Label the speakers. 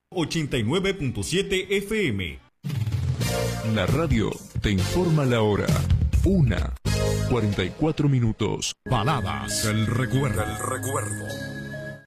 Speaker 1: 89.7 FM.
Speaker 2: La radio te informa la hora. 1:44.
Speaker 1: Baladas del recuerdo.